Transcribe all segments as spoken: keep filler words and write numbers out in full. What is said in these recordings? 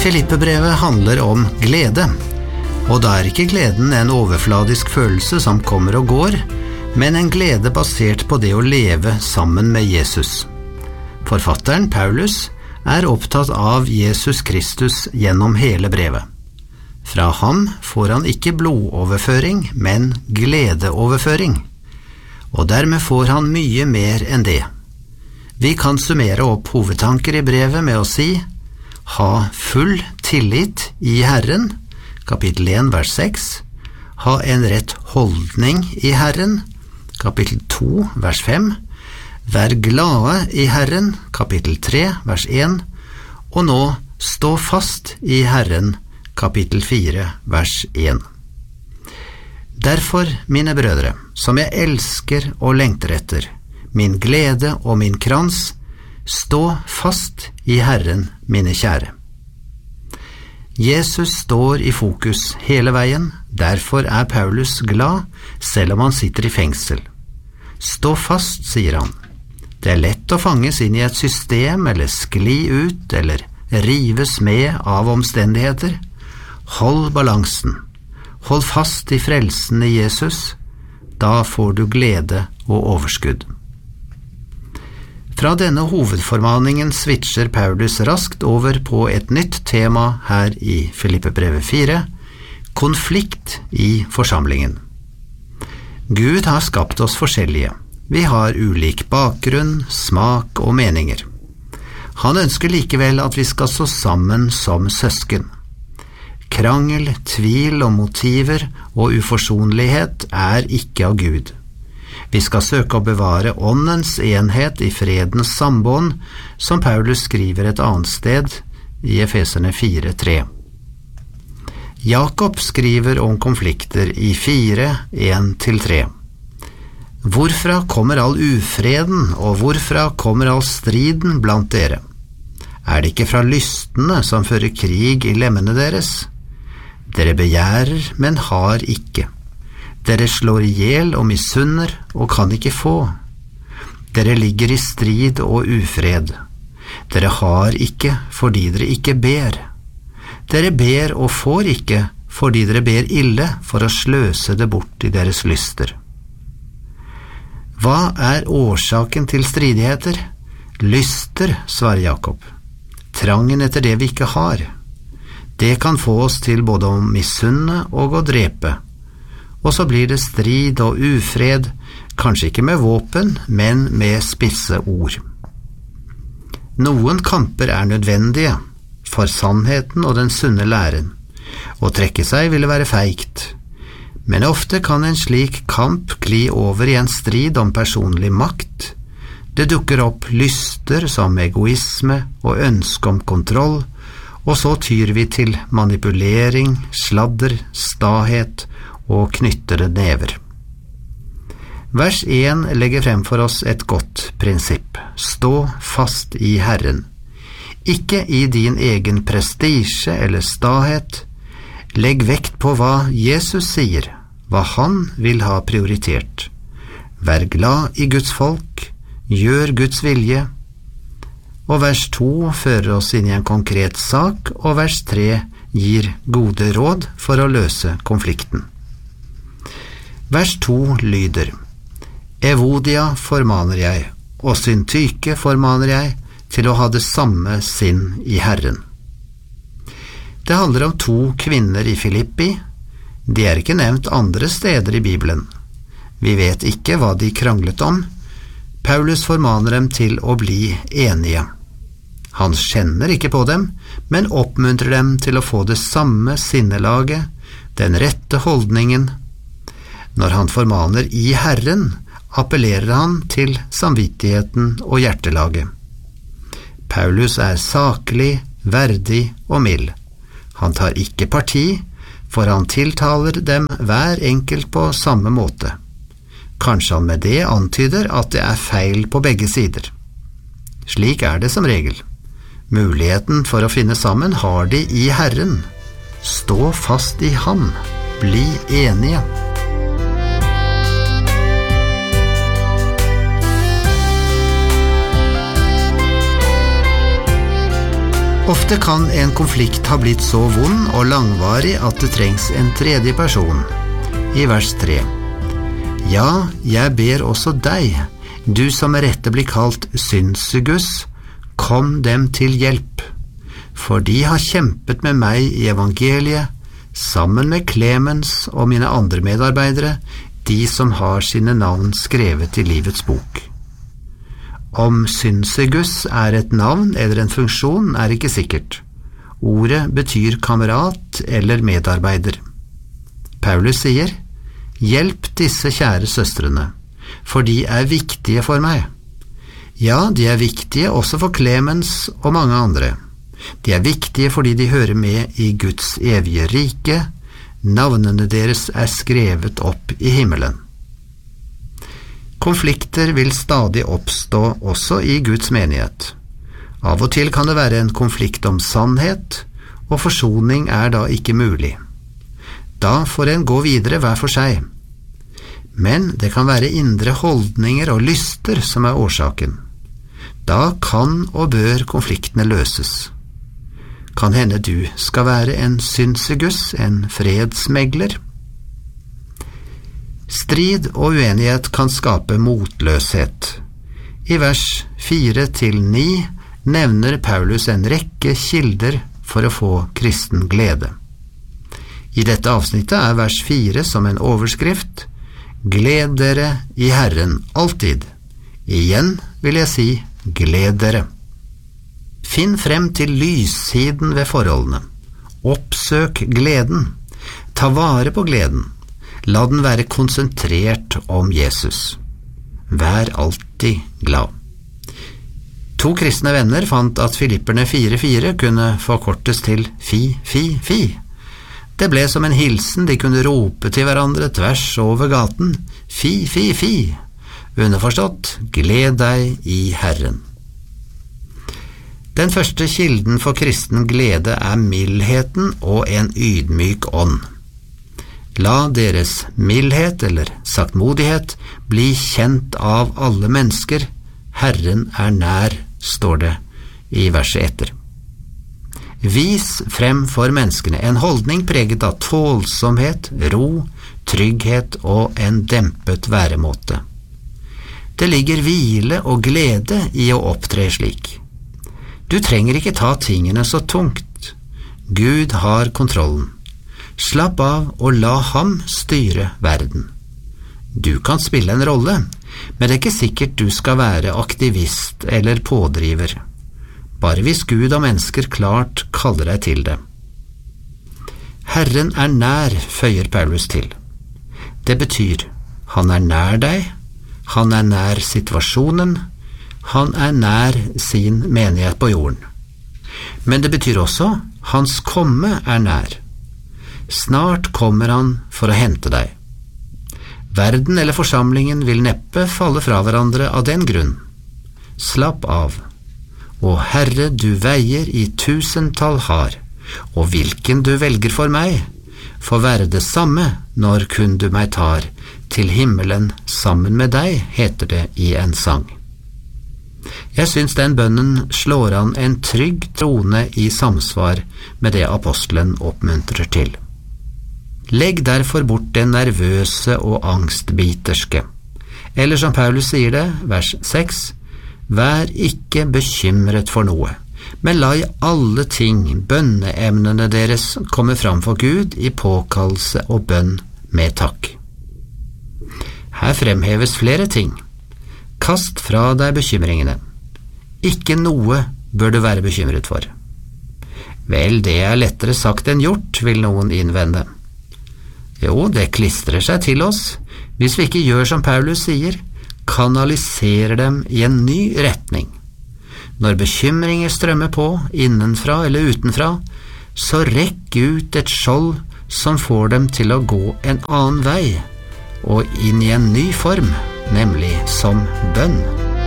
Filippebrevet handler om glede, og da er ikke gleden en overfladisk følelse som kommer og går, men en glede basert på det å leve sammen med Jesus. Forfatteren, Paulus, er opptatt av Jesus Kristus gjennom hele brevet. Fra ham får han ikke blodoverføring, men gledeoverføring, og dermed får han mye mer enn det. Vi kan summere opp hovedtanker i brevet med å si: ha full tillit i Herren, kapittel en, vers seks, ha en rett holdning i Herren, kapittel to, vers fem, vær glade i Herren, kapittel tre, vers en, og nå stå fast i Herren, kapittel fire, vers en. Derfor, mine brødre, som jeg elsker og lengter etter, min glede og min krans, stå fast i Herren, mine kjære. Jesus står i fokus hele veien, derfor er Paulus glad, selv om han sitter i fengsel. Stå fast, sier han. Det er lett å fanges inn i et system, eller skli ut, eller rives med av omstendigheter. Hold balansen. Hold fast i frelsen i Jesus. Da får du glede og overskudd. Fra denne hovedformaningen switcher Paulus raskt over på et nytt tema her i Filippebrevet fire, konflikt i forsamlingen. Gud har skapt oss forskjellige. Vi har ulik bakgrunn, smak og meninger. Han ønsker likevel at vi skal stå sammen som søsken. Krangel, tvil og motiver og uforsonlighet er ikke av Gud. Vi skal søke å bevare åndens enhet i fredens sambånd, som Paulus skriver et annet sted i Efeserne fire, tre. Jakob skriver om konflikter i fire, en til tre. Hvorfra kommer all ufreden, og hvorfra kommer all striden blant dere? Er det ikke fra lystene som fører krig i lemmene deres? Dere begjærer, men har ikke. Dere slår ihjel og misunner og kan ikke få. Dere ligger i strid og ufred. Dere har ikke fordi dere ikke ber. Dere ber og får ikke fordi dere ber ille for å sløse det bort i deres lyster. Hva er årsaken til stridigheter? Lyster, svarer Jakob. Trangen etter det vi ikke har. Det kan få oss til både å misunne og å drepe. Og så blir det strid og ufred, kanskje ikke med våpen, men med spisse ord. Noen kamper er nødvendige for sannheten og den sunne læren. Å trekke seg ville være feigt. Men ofte kan en slik kamp gli over i en strid om personlig makt. Det dukker opp lyster som egoisme og ønske om kontroll, og så tyr vi til manipulering, sladder, stahet og knyttede never. Vers en legger frem for oss et godt prinsipp. Stå fast i Herren. Ikke i din egen prestisje eller stahet. Legg vekt på hva Jesus sier, hva han vil ha prioritert. Vær glad i Guds folk, gjør Guds vilje. Og vers to fører oss inn i en konkret sak, og vers tre gir gode råd for å løse konflikten. Vers to lyder: Evodia formaner jeg, og Syntyke formaner jeg, til å ha det samme sinn i Herren. Det handler om to kvinner i Filippi. De er ikke nevnt andre steder i Bibelen. Vi vet ikke hva de kranglet om. Paulus formaner dem til å bli enige. Han skjenner ikke på dem, men oppmuntrer dem til å få det samme sinnelaget, den rette holdningen. Når han formaner i Herren, appellerer han til samvittigheten og hjertelaget. Paulus er saklig, verdig og mild. Han tar ikke parti, for han tiltaler dem hver enkelt på samme måte. Kanskje han med det antyder at det er feil på begge sider. Slik er det som regel. Muligheten for å finne sammen har de i Herren. Stå fast i ham. Bli enige. Ofte kan en konflikt ha blitt så vond og langvarig at det trengs en tredje person. I vers tre. Ja, jeg ber også deg, du som med rette blir kalt Synsegus, kom dem til hjelp, for de har kjempet med meg i evangeliet, sammen med Clemens og mine andre medarbeidere, de som har sine navn skrevet i livets bok. Om Synsegus er et navn eller en funksjon er ikke sikkert. Ordet betyr kamerat eller medarbeider. Paulus sier, hjelp disse kjære søstrene, for de er viktige for meg. Ja, de er viktige også for Clemens og mange andre. De er viktige fordi de hører med i Guds evige rike. Navnene deres er skrevet opp i himmelen. Konflikter vil stadig oppstå også i Guds menighet. Av og til kan det være en konflikt om sannhet, og forsoning er da ikke mulig. Da får en gå videre hver for seg. Men det kan være indre holdninger og lyster som er årsaken. Da kan og bør konfliktene løses. Kan hende du skal være en synsegus, en fredsmegler. Strid og uenighet kan skape motløshet. I vers fire til ni nevner Paulus en rekke kilder for å få kristen glede. I dette avsnittet er vers fire som en overskrift, gled dere i Herren alltid. Igjen vil jeg si, gled dere. Finn frem til lyssiden ved forholdene. Oppsøk gleden. Ta vare på gleden. La den være konsentrert om Jesus. Vær alltid glad. To kristne venner fant at Filipperne fire fire kunne forkortes til fi, fi, fi. Det ble som en hilsen de kunne rope til hverandre tvers over gaten. Fi, fi, fi. Underforstått, gled deg i Herren. Den første kilden for kristen glede er mildheten og en ydmyk ånd. La deres mildhet eller saktmodighet bli kjent av alle mennesker. Herren er nær, står det i verset etter. Vis frem for menneskene en holdning preget av tålsomhet, ro, trygghet og en dempet væremåte. Det ligger hvile og glede i å opptre slik. Du trenger ikke ta tingene så tungt. Gud har kontrollen. Slapp av og la ham styre verden. Du kan spille en rolle, men det er ikke sikkert du skal være aktivist eller pådriver. Bare hvis Gud og mennesker klart kaller deg til det. Herren er nær, føyer Paulus til. Det betyr, han er nær deg, han er nær situasjonen, han er nær sin menighet på jorden. Men det betyr også, hans komme er nær. Snart kommer han for å hente deg. Verden eller forsamlingen vil neppe falle fra hverandre av den grunn. Slapp av. Og Herre, du veier i tusentall har, og hvilken du velger for meg, får være det samme når kun du meg tar, til himmelen sammen med deg, heter det i en sang. Jeg synes den bønnen slår an en trygg trone i samsvar med det apostelen oppmuntrer til. Legg derfor bort det nervøse og angstbiterske. Eller som Paulus sier det, vers seks, vær ikke bekymret for noe, men la i alle ting bønneemnene deres komme fram for Gud i påkallelse og bønn med takk. Her fremheves flere ting. Kast fra deg bekymringene. Ikke noe bør du være bekymret for. Vel, det er lettere sagt enn gjort, vil noen innvende. Jo, det klistrer seg til oss, hvis vi ikke gjør som Paulus sier, kanaliserer dem i en ny retning. Når bekymringer strømmer på, innenfra eller utenfra, så rekk ut et skjold som får dem til å gå en annen vei, og inn i en ny form, nemlig som bønn.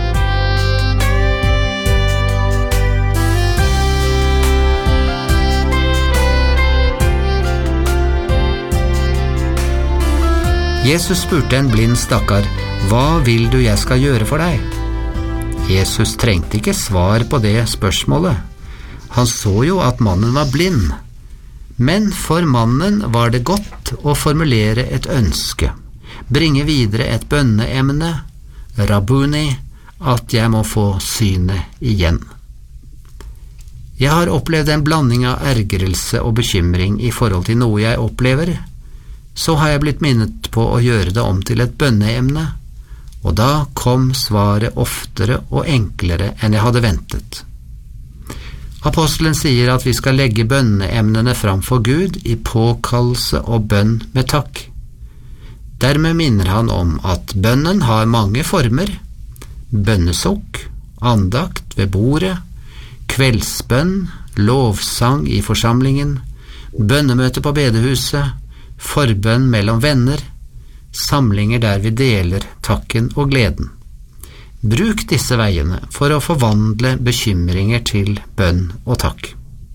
Jesus spurte en blind stakkar, hva vil du jeg skal gjøre for deg? Jesus trengte ikke svar på det spørsmålet. Han så jo at mannen var blind, men for mannen var det godt å formulere et ønske, bringe videre et bønneemne, Rabbuni, at jeg må få synet igjen. Jeg har opplevd en blanding av ergrelse og bekymring i forhold til noe jeg opplever. Så har jeg blitt minnet på å gjøre det om til et bønneemne, og da kom svaret oftere og enklere enn jeg hadde ventet. Apostelen sier at vi skal legge bønneemnene fram for Gud i påkallelse og bønn med takk. Dermed minner han om at bønnen har mange former: bønnesukk, andakt ved bordet, kveldsbønn, lovsang i forsamlingen, bønnemøte på bedehuset, forbønn mellom venner, samlinger der vi deler takken og gleden. Bruk disse veiene for å forvandle bekymringer til bønn og takk.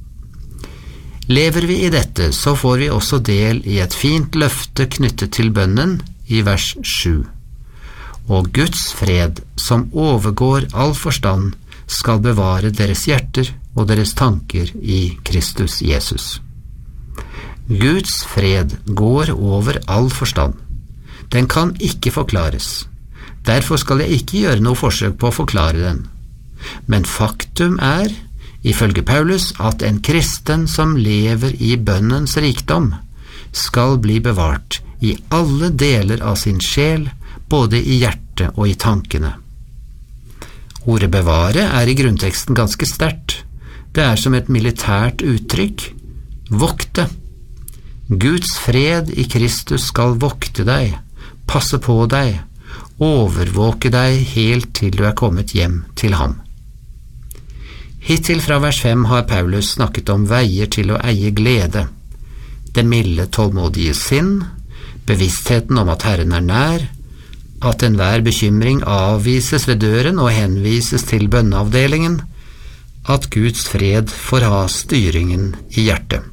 Lever vi i dette, så får vi også del i et fint løfte knyttet til bønnen i vers sju. Og Guds fred, som overgår all forstand, skal bevare deres hjerter og deres tanker i Kristus Jesus. Guds fred går over all forstand. Den kan ikke forklares. Derfor skal jeg ikke gjøre noe forsøk på å forklare den. Men faktum er, ifølge Paulus, at en kristen som lever i bønnens rikdom, skal bli bevart i alle deler av sin sjel, både i hjertet og i tankene. Ordet bevare er i grunnteksten ganske sterkt. Det er som et militært uttrykk. Vokte. Guds fred i Kristus skal vokte deg, passe på deg, overvåke deg helt til du er kommet hjem til ham. Hittil fra vers fem har Paulus snakket om veier til å eie glede, det milde tålmodige sinn, bevisstheten om at Herren er nær, at enhver bekymring avvises ved døren og henvises til bønneavdelingen, at Guds fred får ha styringen i hjertet.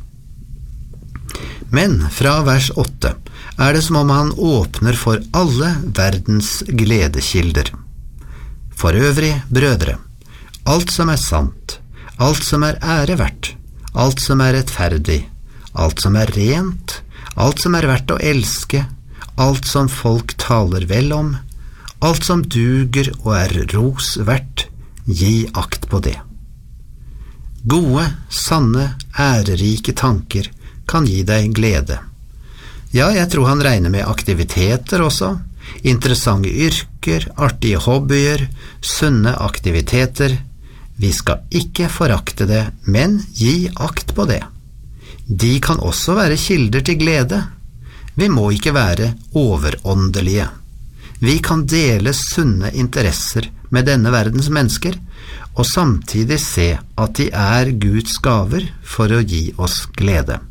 Men fra vers åtte er det som om han åpner for alle verdens gledekilder. For øvrig, brødre, alt som er sant, alt som er ære verdt, alt som er rettferdig, alt som er rent, alt som er verdt å elske, alt som folk taler vel om, alt som duger og er ros verdt, gi akt på det. Gode, sanne, ærerike tanker kan gi deg glede. Ja, jeg tror han regner med aktiviteter også, interessante yrker, artige hobbyer, sunne aktiviteter. Vi skal ikke forakte det, men gi akt på det. De kan også være kilder til glede. Vi må ikke være overåndelige. Vi kan dele sunne interesser med denne verdens mennesker, og samtidig se at de er Guds gaver for å gi oss glede.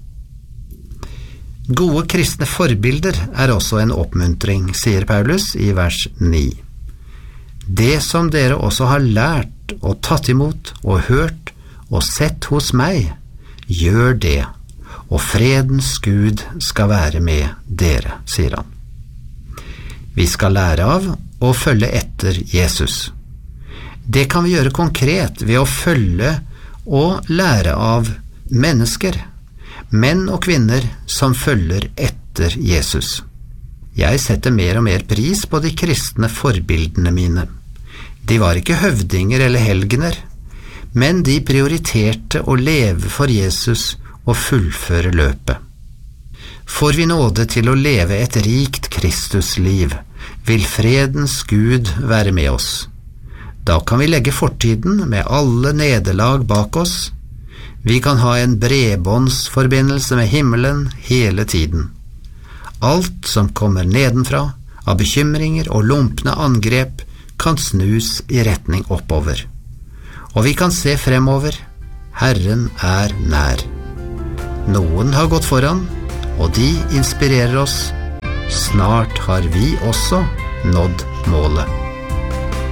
Gode kristne forbilder er også en oppmuntring, sier Paulus i vers ni. Det som dere også har lært og tatt imot og hørt og sett hos meg, gjør det, og fredens Gud skal være med dere, sier han. Vi skal lære av og følge etter Jesus. Det kan vi gjøre konkret ved å følge og lære av mennesker, menn og kvinner som følger etter Jesus. Jeg setter mer og mer pris på de kristne forbildene mine. De var ikke høvdinger eller helgener, men de prioriterte å leve for Jesus og fullføre løpet. Får vi nåde til å leve et rikt Kristusliv, vil fredens Gud være med oss. Da kan vi legge fortiden med alle nederlag bak oss. Vi kan ha en bredbåndsforbindelse med himmelen hele tiden. Alt som kommer nedenfra, av bekymringer og lumpne angrep, kan snus i retning oppover. Og vi kan se fremover. Herren er nær. Noen har gått foran, og de inspirerer oss. Snart har vi også nådd målet.